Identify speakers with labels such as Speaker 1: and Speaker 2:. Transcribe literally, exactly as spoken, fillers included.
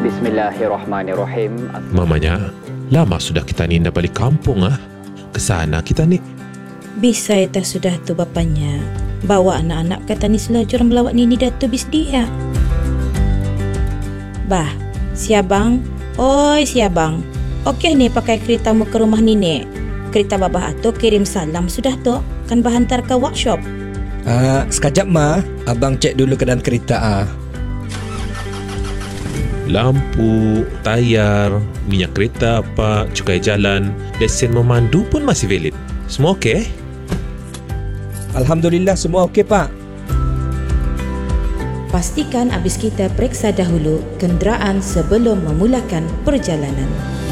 Speaker 1: Bismillahirrahmanirrahim.
Speaker 2: Mamanya, lama sudah kita ni nak balik kampung ah. Kesana kita ni.
Speaker 3: Bisa itu sudah tu bapaknya. Bawa anak-anak kata ni selajur melawat Nini Dato' bis dia. Bah, siabang. Oi siabang. Okey ni pakai keretamu ke rumah Nini. Kereta babah tu kirim salam sudah tu. Kan bahantar ke workshop.
Speaker 4: Ah, sekejap ma. Abang cek dulu keadaan kereta ah.
Speaker 2: Lampu, tayar, minyak kereta apa, cukai jalan, lesen memandu pun masih valid. Semua okey?
Speaker 4: Alhamdulillah semua okey pak.
Speaker 3: Pastikan habis kita periksa dahulu kenderaan sebelum memulakan perjalanan.